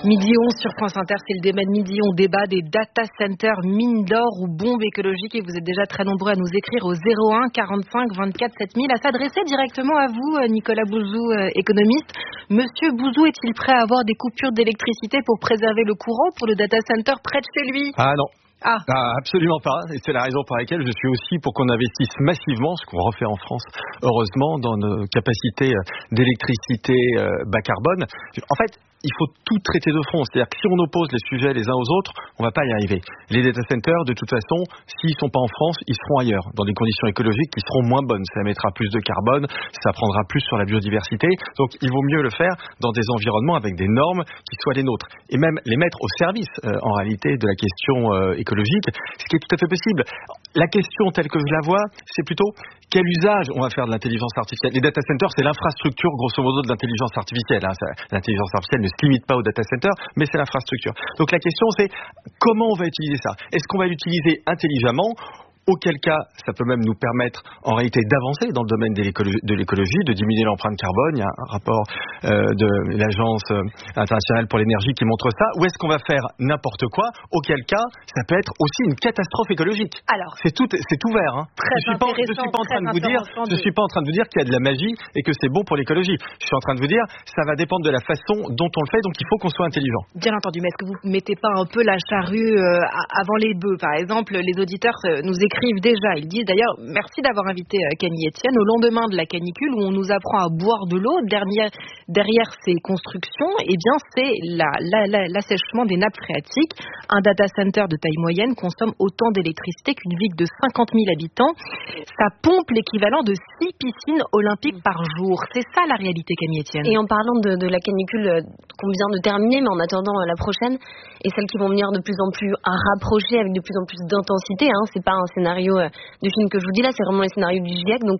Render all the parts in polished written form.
Midi 11 sur France Inter, c'est le débat de midi. On débat des data centers, mines d'or ou bombes écologiques. Et vous êtes déjà très nombreux à nous écrire au 01 45 24 7000, à s'adresser directement à vous, Nicolas Bouzou, économiste. Monsieur Bouzou est-il prêt à avoir des coupures d'électricité pour préserver le courant pour le data center près de chez lui? Ah non. Ah, absolument pas. Et c'est la raison pour laquelle je suis aussi pour qu'on investisse massivement, ce qu'on refait en France, heureusement, dans nos capacités d'électricité bas carbone. En fait, il faut tout traiter de front. C'est-à-dire que si on oppose les sujets les uns aux autres, on va pas y arriver. Les data centers, de toute façon, s'ils sont pas en France, ils seront ailleurs, dans des conditions écologiques qui seront moins bonnes. Ça émettra plus de carbone, ça prendra plus sur la biodiversité. Donc, il vaut mieux le faire dans des environnements avec des normes qui soient les nôtres. Et même les mettre au service, en réalité, de la question écologique, ce qui est tout à fait possible. La question telle que je la vois, c'est plutôt quel usage on va faire de l'intelligence artificielle. Les data centers, c'est l'infrastructure, grosso modo, de l'intelligence artificielle. L'intelligence artificielle ne se limite pas aux data centers, mais c'est l'infrastructure. Donc la question, c'est comment on va utiliser ça? Est-ce qu'on va l'utiliser intelligemment? Auquel cas, ça peut même nous permettre en réalité d'avancer dans le domaine de l'écologie, de diminuer l'empreinte carbone. Il y a un rapport de l'Agence internationale pour l'énergie qui montre ça. Ou est-ce qu'on va faire n'importe quoi? Auquel cas, ça peut être aussi une catastrophe écologique. Alors, c'est ouvert. Hein. Je suis pas en train de vous dire qu'il y a de la magie et que c'est bon pour l'écologie. Je suis en train de vous dire, ça va dépendre de la façon dont on le fait. Donc il faut qu'on soit intelligent. Bien entendu, mais est-ce que vous mettez pas un peu la charrue avant les bœufs? Par exemple, les auditeurs nous écrivent déjà, ils disent d'ailleurs merci d'avoir invité Camille Etienne au lendemain de la canicule où on nous apprend à boire de l'eau. Derrière ces constructions, eh bien c'est l'assèchement des nappes phréatiques. Un data center de taille moyenne consomme autant d'électricité qu'une ville de 50 000 habitants. Ça pompe l'équivalent de 6 piscines olympiques par jour. C'est ça la réalité, Camille Etienne. Et en parlant de la canicule qu'on vient de terminer, mais en attendant la prochaine et celles qui vont venir de plus en plus à rapprocher avec de plus en plus d'intensité, c'est pas un scénario du film que je vous dis là, c'est vraiment les scénarios du GIEC. Donc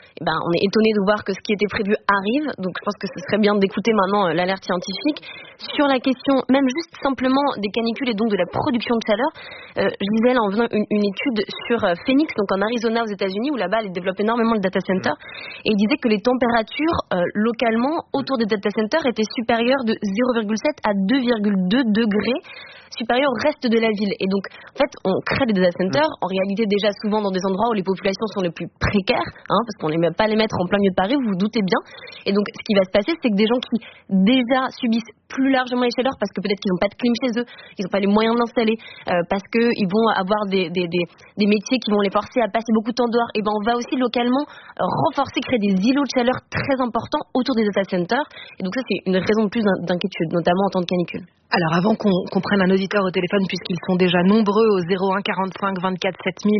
on est étonné de voir que ce qui était prévu arrive. Donc je pense que ce serait bien d'écouter maintenant l'alerte scientifique sur la question même juste simplement des canicules et donc de la production de chaleur. Je lisais là en venant une étude sur Phoenix, donc en Arizona aux États-Unis, où là-bas ils développent énormément le data center, et ils disaient que les températures localement autour des data centers étaient supérieures de 0,7 à 2,2 degrés supérieur au reste de la ville. Et donc, en fait, on crée des data centers, en réalité déjà souvent dans des endroits où les populations sont les plus précaires, parce qu'on ne va pas les mettre en plein milieu de Paris, vous vous doutez bien. Et donc, ce qui va se passer, c'est que des gens qui déjà subissent plus largement les chaleurs, parce que peut-être qu'ils n'ont pas de clim chez eux, ils n'ont pas les moyens d'installer, parce qu'ils vont avoir des métiers qui vont les forcer à passer beaucoup de temps dehors, et on va aussi localement renforcer, créer des îlots de chaleur très importants autour des data centers. Et donc ça, c'est une raison de plus d'inquiétude, notamment en temps de canicule. Alors avant qu'on prenne un auditeur au téléphone, puisqu'ils sont déjà nombreux au 01 45 24 7000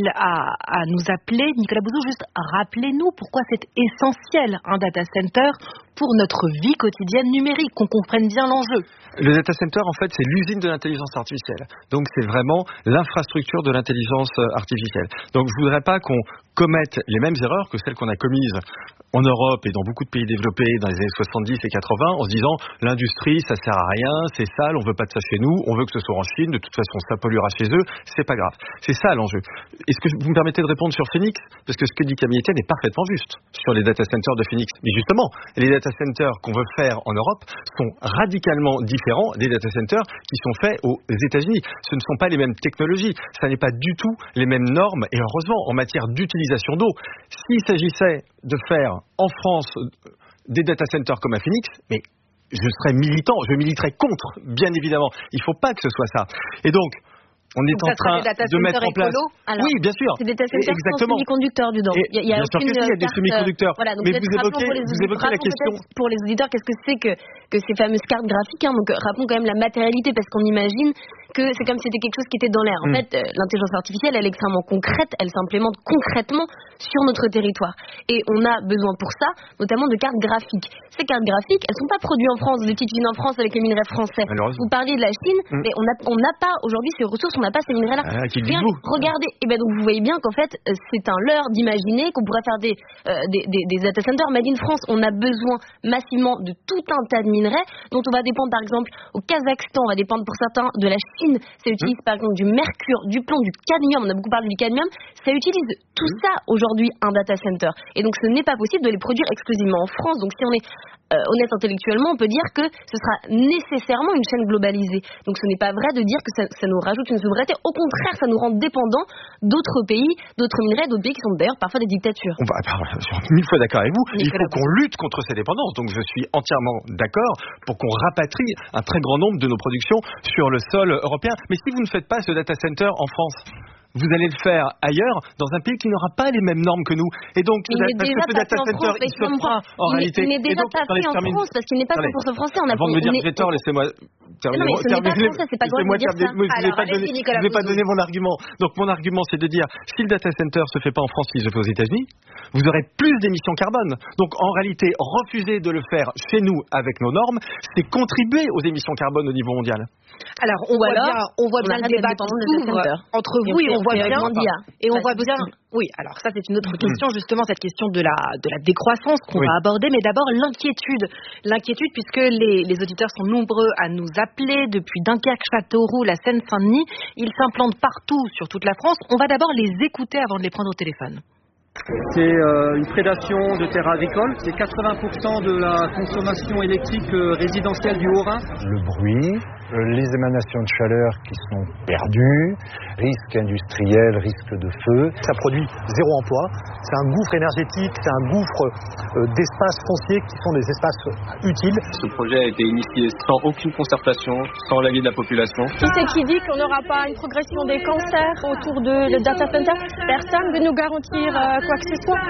à nous appeler, Nicolas Bouzou, juste rappelez-nous pourquoi c'est essentiel un data center pour notre vie quotidienne numérique, qu'on comprenne bien l'enjeu. Le data center, en fait, c'est l'usine de l'intelligence artificielle. Donc c'est vraiment l'infrastructure de l'intelligence artificielle. Donc je voudrais pas qu'on commette les mêmes erreurs que celles qu'on a commises en Europe et dans beaucoup de pays développés dans les années 70 et 80 en se disant l'industrie ça sert à rien, c'est sale, on veut pas de ça chez nous, on veut que ce soit en Chine, de toute façon ça polluera chez eux, c'est pas grave. C'est ça l'enjeu. Est-ce que vous me permettez de répondre sur Phoenix? Parce que ce que dit Camille Etienne est parfaitement juste sur les data centers de Phoenix. Mais justement, les data centers qu'on veut faire en Europe sont radicalement différents des data centers qui sont faits aux États-Unis. Ce ne sont pas les mêmes technologies, ça n'est pas du tout les mêmes normes et heureusement en matière d'utilisation d'eau. S'il s'agissait de faire en France des data centers comme à Phoenix, mais je serais militant, je militerais contre, bien évidemment. Il ne faut pas que ce soit ça. Et donc, on est en train de mettre en place. Alors, oui, bien sûr. C'est des data centers sans semi-conducteurs dedans. Il y a sûr qu'il y a des semi-conducteurs. Voilà, donc mais vous évoquez la question. Pour les auditeurs, qu'est-ce que c'est que ces fameuses cartes graphiques, donc rappelons quand même la matérialité, parce qu'on imagine que c'est comme si c'était quelque chose qui était dans l'air. En fait, l'intelligence artificielle, elle est extrêmement concrète, elle s'implémente concrètement sur notre territoire. Et on a besoin pour ça, notamment de cartes graphiques. Ces cartes graphiques, elles ne sont pas produites en France, des petites usines en France avec les minerais français. Vous parliez de la Chine, mais on n'a pas aujourd'hui ces ressources, on n'a pas ces minerais-là. Regardez, et donc vous voyez bien qu'en fait, c'est un leurre d'imaginer qu'on pourrait faire des data centers made in France. On a besoin massivement de tout un tas de minerais dont on va dépendre, par exemple, au Kazakhstan, on va dépendre pour certains de la fines, ça utilise par exemple du mercure, du plomb, du cadmium, on a beaucoup parlé du cadmium, ça utilise tout ça aujourd'hui un data center. Et donc ce n'est pas possible de les produire exclusivement en France. Donc si on est honnête intellectuellement, on peut dire que ce sera nécessairement une chaîne globalisée. Donc ce n'est pas vrai de dire que ça nous rajoute une souveraineté. Au contraire, ça nous rend dépendants d'autres pays, d'autres minerais, d'autres pays qui sont d'ailleurs parfois des dictatures. Je suis 1000 fois d'accord avec vous. Il faut qu'on lutte contre ces dépendances. Donc je suis entièrement d'accord pour qu'on rapatrie un très grand nombre de nos productions sur le sol européen. Mais si vous ne faites pas ce data center en France, vous allez le faire ailleurs, dans un pays qui n'aura pas les mêmes normes que nous. Et donc, parce que ce data center, il se fera en réalité. Il n'est déjà pas fait en France, parce qu'il n'est pas 100% français. Avant de me dire j'ai tort, laissez-moi terminer. Non, mais ce n'est pas français, c'est pas grave de dire ça. Je ne vais pas donner mon argument. Donc, mon argument, c'est de dire, si le data center se fait pas en France, s'il se fait aux États-Unis, vous aurez plus d'émissions carbone. Donc, en réalité, refuser de le faire chez nous avec nos normes, c'est contribuer aux émissions carbone au niveau mondial. Alors, on voit bien le débat qui s'ouvre entre vous et on voit bien. Oui, alors ça c'est une autre question, justement, cette question de la décroissance qu'on va aborder, mais d'abord l'inquiétude puisque les auditeurs sont nombreux à nous appeler depuis Dunkerque, Châteauroux, la Seine-Saint-Denis. Ils s'implantent partout sur toute la France. On va d'abord les écouter avant de les prendre au téléphone. C'est une prédation de terres agricoles. C'est 80% de la consommation électrique résidentielle du Haut-Rhin. Le bruit, les émanations de chaleur qui sont perdues, risque industriel, risque de feu. Ça produit zéro emploi. C'est un gouffre énergétique, c'est un gouffre d'espaces fonciers qui sont des espaces utiles. Ce projet a été initié sans aucune concertation, sans l'avis de la population. Qui c'est qui dit qu'on n'aura pas une progression des cancers autour de le data center? Personne ne veut nous garantir quoi que ce soit.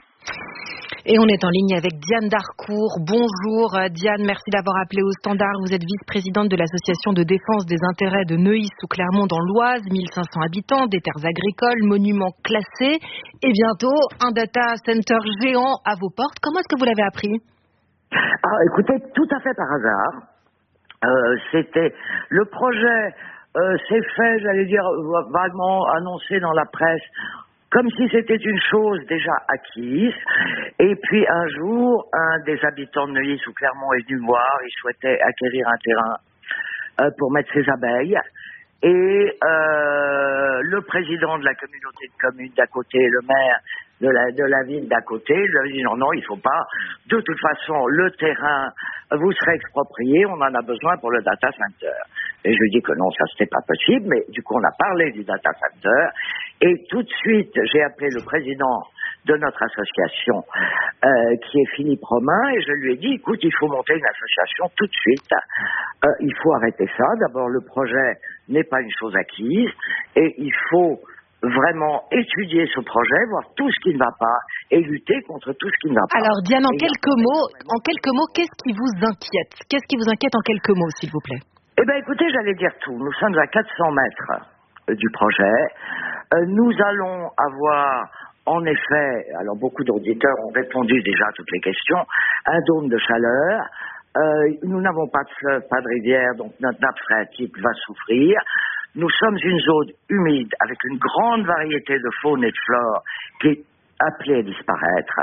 Et on est en ligne avec Diane Darcourt. Bonjour Diane, merci d'avoir appelé au standard. Vous êtes vice-présidente de l'association de défense des intérêts de Neuilly sous Clermont dans l'Oise, 1500 habitants, des terres agricoles, monuments classés et bientôt un data center géant à vos portes. Comment est-ce que vous l'avez appris? Écoutez, tout à fait par hasard. C'était le projet s'est fait, j'allais dire, vaguement annoncé dans la presse, comme si c'était une chose déjà acquise. Et puis un jour, un des habitants de Neuilly sous Clermont est venu me voir. Il souhaitait acquérir un terrain pour mettre ses abeilles. Et le président de la communauté de communes d'à côté, le maire de la ville d'à côté, lui a dit non, il faut pas. De toute façon, le terrain vous serez exproprié, on en a besoin pour le data center. Et je lui ai dit que non, ça c'était pas possible, mais du coup on a parlé du data center. Et tout de suite, j'ai appelé le président de notre association, qui est Philippe Romain, et je lui ai dit, écoute, il faut monter une association tout de suite. Il faut arrêter ça. D'abord, le projet n'est pas une chose acquise, et il faut vraiment étudier ce projet, voir tout ce qui ne va pas, et lutter contre tout ce qui ne va pas. Alors, Diane, en quelques mots, qu'est-ce qui vous inquiète? Qu'est-ce qui vous inquiète en quelques mots, s'il vous plaît? Eh bien, écoutez, j'allais dire tout. Nous sommes à 400 mètres du projet. Nous allons avoir, en effet, alors beaucoup d'auditeurs ont répondu déjà à toutes les questions, un dôme de chaleur. Nous n'avons pas de fleuve, pas de rivière, donc notre nappe phréatique va souffrir. Nous sommes une zone humide avec une grande variété de faune et de flore qui est appelée à disparaître.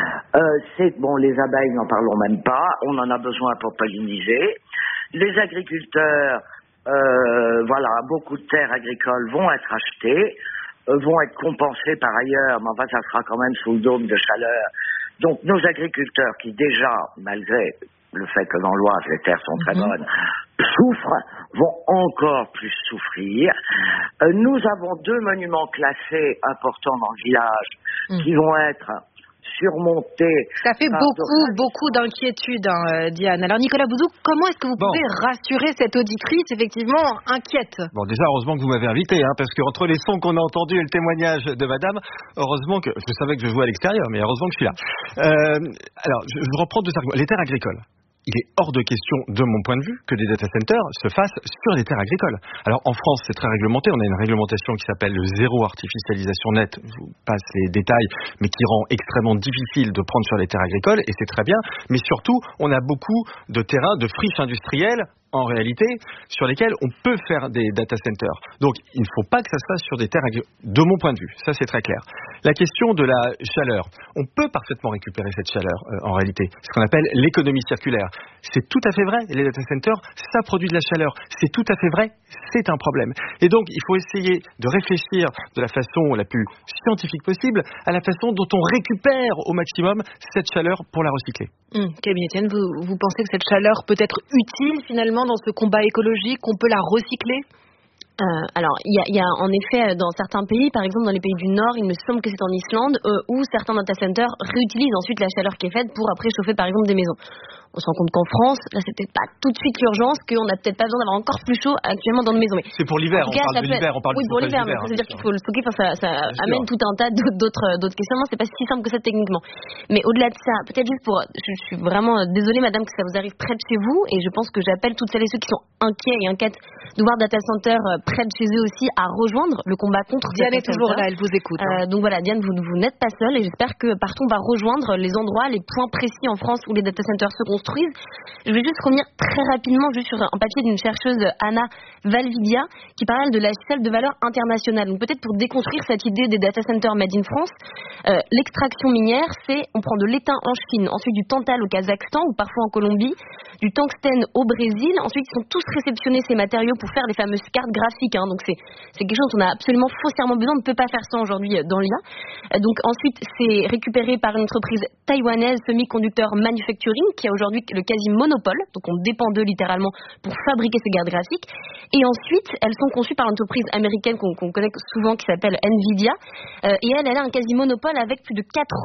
Les abeilles, n'en parlons même pas. On en a besoin pour polliniser. Les agriculteurs, beaucoup de terres agricoles vont être achetées, vont être compensées par ailleurs, mais enfin ça sera quand même sous le dôme de chaleur. Donc nos agriculteurs qui déjà, malgré le fait que dans l'Oise les terres sont très bonnes, souffrent, vont encore plus souffrir. Nous avons 2 monuments classés importants dans le village qui vont être surmontés. Ça fait beaucoup d'inquiétude, Diane. Alors Nicolas Bouzou, comment est-ce que vous pouvez rassurer cette auditrice effectivement inquiète? Bon, déjà, heureusement que vous m'avez invité, parce que entre les sons qu'on a entendus et le témoignage de madame, heureusement que je savais que je jouais à l'extérieur, mais heureusement que je suis là. Alors, je reprends 2 arguments. Les terres agricoles. Il est hors de question, de mon point de vue, que des data centers se fassent sur les terres agricoles. Alors en France, c'est très réglementé. On a une réglementation qui s'appelle le zéro artificialisation nette. Je vous passe les détails, mais qui rend extrêmement difficile de prendre sur les terres agricoles, et c'est très bien. Mais surtout, on a beaucoup de terrains, de friches industrielles, en réalité, sur lesquelles on peut faire des data centers. Donc, il ne faut pas que ça se fasse sur des terres agricoles, de mon point de vue. Ça, c'est très clair. La question de la chaleur. On peut parfaitement récupérer cette chaleur, en réalité. Ce qu'on appelle l'économie circulaire. C'est tout à fait vrai. Les data centers, ça produit de la chaleur. C'est tout à fait vrai. C'est un problème. Et donc, il faut essayer de réfléchir de la façon la plus scientifique possible à la façon dont on récupère au maximum cette chaleur pour la recycler. Camille Etienne, vous pensez que cette chaleur peut être utile finalement dans ce combat écologique, qu'on peut la recycler ? Alors, il y a en effet dans certains pays, par exemple dans les pays du Nord, il me semble que c'est en Islande, où certains data centers réutilisent ensuite la chaleur qui est faite pour après chauffer par exemple des maisons. On se rend compte qu'en France, là, c'est peut-être pas tout de suite l'urgence, qu'on n'a peut-être pas besoin d'avoir encore plus chaud actuellement dans nos maisons. Mais c'est pour l'hiver, on parle de l'hiver, on parle oui, pour l'hiver, mais ça veut dire qu'il faut le stocker, ça amène tout un tas d'autres questionnements, c'est pas si simple que ça techniquement. Mais au-delà de ça, peut-être juste pour, je suis vraiment désolée madame que ça vous arrive près de chez vous, et je pense que j'appelle toutes celles et ceux qui sont inquiets et inquiètes de voir data center près de chez eux aussi à rejoindre le combat contre Diane est toujours là, elle vous écoute. Donc voilà, Diane, vous n'êtes pas seule, et j'espère que partout on va rejoindre les endroits, les points précis en France où les data centers se construisent. Je vais juste revenir très rapidement juste sur un papier d'une chercheuse Anna Valvidia qui parle de la chaîne de valeur internationale. Donc peut-être pour déconstruire cette idée des data centers made in France, l'extraction minière, c'est on prend de l'étain en Chine, ensuite du tantal au Kazakhstan ou parfois en Colombie, du tungstène au Brésil, ensuite ils sont tous réceptionnés ces matériaux pour faire les fameuses cartes graphiques. Donc c'est quelque chose dont on a absolument foncièrement besoin, on ne peut pas faire ça aujourd'hui dans l'IA. Donc ensuite c'est récupéré par une entreprise taïwanaise Semiconductor Manufacturing qui a aujourd'hui le quasi monopole, donc on dépend d'eux littéralement pour fabriquer ces cartes graphiques. Et ensuite, elles sont conçues par une entreprise américaine qu'on connaît souvent qui s'appelle Nvidia. Et elle a un quasi monopole avec plus de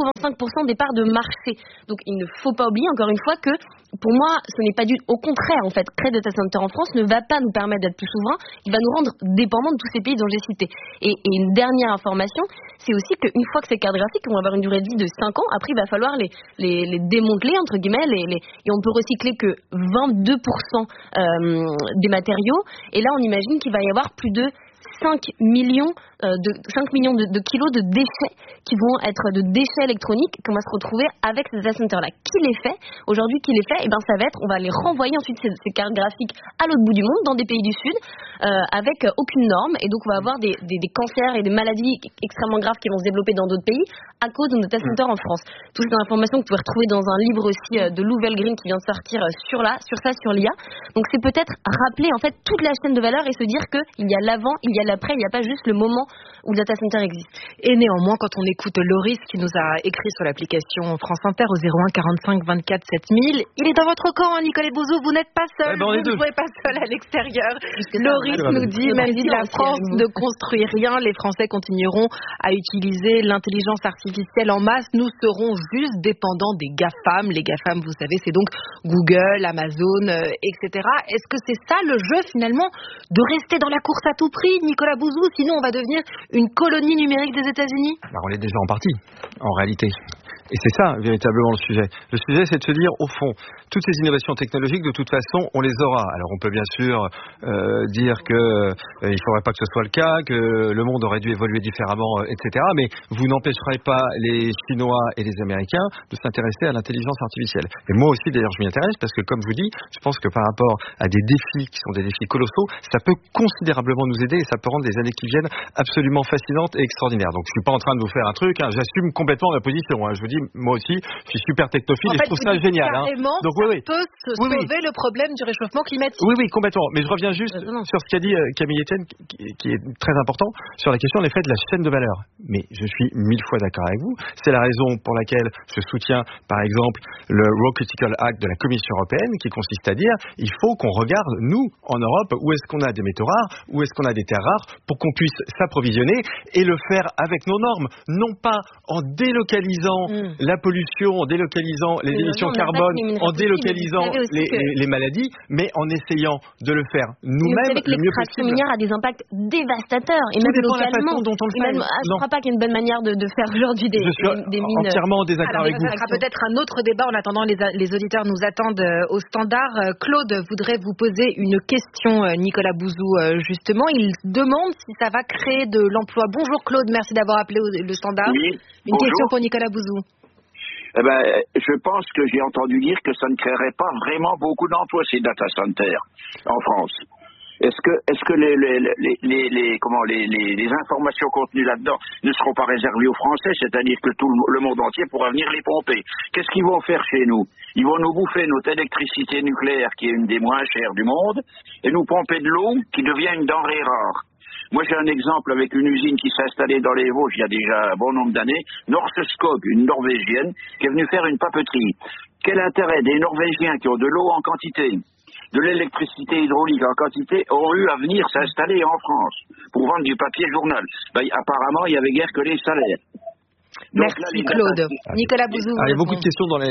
85% des parts de marché. Donc il ne faut pas oublier encore une fois que pour moi, ce n'est pas au contraire en fait. Créer data center en France ne va pas nous permettre d'être plus souverains, il va nous rendre dépendants de tous ces pays dont j'ai cité. Et une dernière information, c'est aussi qu'une fois que ces cartes graphiques vont avoir une durée de vie de 5 ans, après il va falloir les démanteler entre guillemets, et on peut recycler que 22% des matériaux. Et là, on imagine qu'il va y avoir plus de 5 millions de kilos de déchets qui vont être de déchets électroniques qu'on va se retrouver avec ces data centers là. Qui les fait aujourd'hui? Qui les fait? Ça va être, on va les renvoyer ensuite ces cartes graphiques à l'autre bout du monde, dans des pays du Sud, avec aucune norme, et donc on va avoir des cancers et des maladies extrêmement graves qui vont se développer dans d'autres pays à cause de nos data centers en France. Toutes ces informations que vous pouvez retrouver dans un livre aussi de Lou Velgrin qui vient de sortir sur l'IA. Donc c'est peut-être rappeler en fait toute la chaîne de valeur et se dire qu'il y a l'avant, il y a l'après, il n'y a pas juste le moment où le data center existe. Et néanmoins, quand on écoute Loris qui nous a écrit sur l'application France Inter au 01 45 24 7000, il est dans votre camp, Nicolas Bouzou, vous n'êtes pas seul, vous ne jouez pas seul à l'extérieur. Loris nous dit, même si la France ne construit rien, les Français continueront à utiliser l'intelligence artificielle en masse, nous serons juste dépendants des GAFAM. Les GAFAM, vous savez, c'est donc Google, Amazon, etc. Est-ce que c'est ça le jeu finalement, de rester dans la course à tout prix, Nicolas Bouzou, sinon on va devenir une colonie numérique des États-Unis? On l'est déjà en partie, en réalité. Et c'est ça, véritablement, le sujet. Le sujet, c'est de se dire, au fond, toutes ces innovations technologiques, de toute façon, on les aura. Alors, on peut bien sûr dire que il faudrait pas que ce soit le cas, que le monde aurait dû évoluer différemment, etc. Mais vous n'empêcherez pas les Chinois et les Américains de s'intéresser à l'intelligence artificielle. Et moi aussi, d'ailleurs, je m'y intéresse parce que, comme je vous dis, je pense que par rapport à des défis qui sont des défis colossaux, ça peut considérablement nous aider et ça peut rendre les années qui viennent absolument fascinantes et extraordinaires. Donc, je suis pas en train de vous faire un truc, j'assume complètement ma position. Je vous dis, moi aussi, je suis super technophile et je trouve ça génial. Donc ça peut sauver le problème du réchauffement climatique. Oui, complètement. Mais je reviens juste sur ce qu'a dit Camille Etienne, qui est très important, sur la question en effet de la chaîne de valeur. Mais je suis 1000 fois d'accord avec vous. C'est la raison pour laquelle je soutiens, par exemple, le Raw Critical Act de la Commission européenne, qui consiste à dire, il faut qu'on regarde, nous, en Europe, où est-ce qu'on a des métaux rares, où est-ce qu'on a des terres rares, pour qu'on puisse s'approvisionner et le faire avec nos normes, non pas en délocalisant la pollution, en délocalisant les émissions carbone, en délocalisant les maladies, mais en essayant de le faire nous-mêmes le mieux possible. L'extraction minière a des impacts dévastateurs, et même localement. Dont on le fait. Je ne crois pas qu'il y ait une bonne manière de faire aujourd'hui des mines. Entièrement en désaccord avec vous. Ça sera peut-être un autre débat. En attendant, les auditeurs nous attendent au standard. Claude voudrait vous poser une question, Nicolas Bouzou, justement. Il demande si ça va créer de l'emploi. Bonjour Claude, merci d'avoir appelé le standard. Oui, une question pour Nicolas Bouzou. Je pense que j'ai entendu dire que ça ne créerait pas vraiment beaucoup d'emplois, ces data centers, en France. Est-ce que les informations contenues là-dedans ne seront pas réservées aux Français, c'est-à-dire que tout le monde entier pourra venir les pomper? Qu'est-ce qu'ils vont faire chez nous? Ils vont nous bouffer notre électricité nucléaire, qui est une des moins chères du monde, et nous pomper de l'eau qui devient une denrée rare. Moi, j'ai un exemple avec une usine qui s'est installée dans les Vosges il y a déjà un bon nombre d'années, Norskog, une Norvégienne, qui est venue faire une papeterie. Quel intérêt des Norvégiens qui ont de l'eau en quantité, de l'électricité hydraulique en quantité, ont eu à venir s'installer en France pour vendre du papier journal? Apparemment, il n'y avait guère que les salaires. Donc, merci Claude. Nicolas Bouzou. Il y a beaucoup de questions dans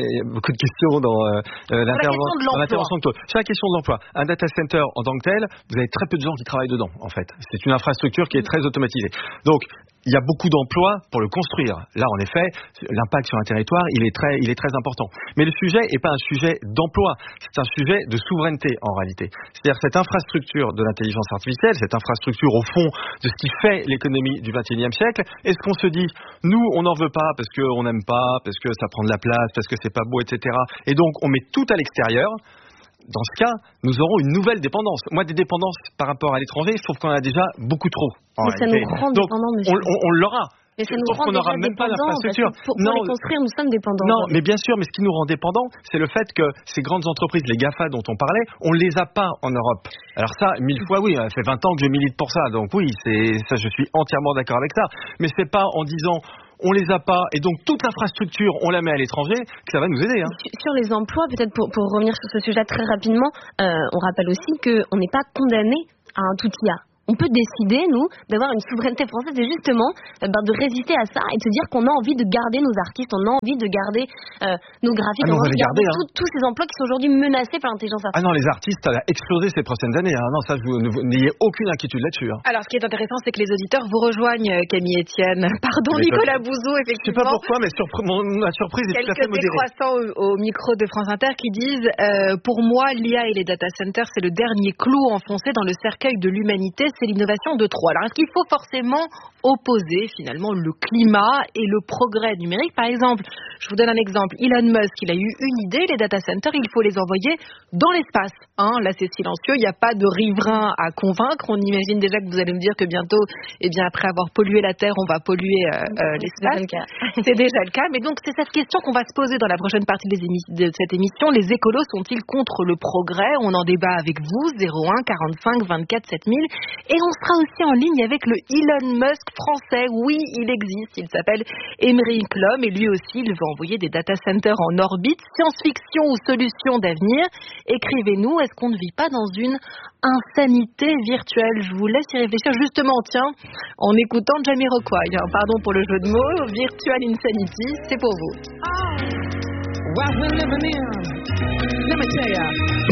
l'intervention de Claude. C'est la question de l'emploi. Un data center en tant que tel, vous avez très peu de gens qui travaillent dedans, en fait. C'est une infrastructure qui est très automatisée. Donc, il y a beaucoup d'emplois pour le construire. Là, en effet, l'impact sur un territoire, il est très important. Mais le sujet n'est pas un sujet d'emploi, c'est un sujet de souveraineté en réalité. C'est-à-dire cette infrastructure de l'intelligence artificielle, cette infrastructure au fond de ce qui fait l'économie du XXIe siècle, est-ce qu'on se dit, nous, on n'en veut pas parce qu'on n'aime pas, parce que ça prend de la place, parce que c'est pas beau, etc. Et donc, on met tout à l'extérieur. Dans ce cas, nous aurons une nouvelle dépendance. Moi, des dépendances par rapport à l'étranger, je trouve qu'on en a déjà beaucoup trop. Mais ça nous rend dépendants, monsieur. On l'aura. Mais ça nous rend déjà dépendants. Pour les construire, nous sommes dépendants. Non, mais bien sûr, mais ce qui nous rend dépendants, c'est le fait que ces grandes entreprises, les GAFA dont on parlait, on ne les a pas en Europe. Alors ça, 1000 fois oui, ça fait 20 ans que je milite pour ça. Donc oui, ça, je suis entièrement d'accord avec ça. Mais c'est pas en disant... on les a pas, et donc toute l'infrastructure, on la met à l'étranger, que ça va nous aider. Sur les emplois, peut-être pour revenir sur ce sujet très rapidement, on rappelle aussi qu'on n'est pas condamné à un tout IA. On peut décider, nous, d'avoir une souveraineté française et justement de résister à ça et de se dire qu'on a envie de garder nos artistes, on a envie de garder nos graphiques, on a envie de garder tous ces emplois qui sont aujourd'hui menacés par l'intelligence artificielle. Ah non, les artistes, ça va exploser ces prochaines années. Non, ça, vous n'ayez aucune inquiétude là-dessus. Alors, ce qui est intéressant, c'est que les auditeurs vous rejoignent, Camille Etienne. Pardon, Nicolas Bouzou, effectivement. Je ne sais pas pourquoi, mais ma surprise est tout à fait modérée. Quelques décroissants au micro de France Inter qui disent pour moi, l'IA et les data centers, c'est le dernier clou enfoncé dans le cercueil de l'humanité, c'est l'innovation de trop. Alors, est-ce qu'il faut forcément opposer finalement le climat et le progrès numérique? Par exemple, je vous donne un exemple. Elon Musk, il a eu une idée, les data centers, il faut les envoyer dans l'espace. Là, c'est silencieux, il n'y a pas de riverains à convaincre. On imagine déjà que vous allez me dire que bientôt, après avoir pollué la Terre, on va polluer l'espace. C'est déjà le cas. Mais donc, c'est cette question qu'on va se poser dans la prochaine partie de cette émission. Les écolos sont-ils contre le progrès? On en débat avec vous, 01 45 24 7000. Et on sera aussi en ligne avec le Elon Musk français. Oui, il existe. Il s'appelle Émeric Lhomme et lui aussi, il veut envoyer des data centers en orbite. Science-fiction ou solution d'avenir? Écrivez-nous. Est-ce qu'on ne vit pas dans une insanité virtuelle? Je vous laisse y réfléchir. Justement, tiens, en écoutant Jamiroquai. Pardon pour le jeu de mots. Virtual Insanity, c'est pour vous.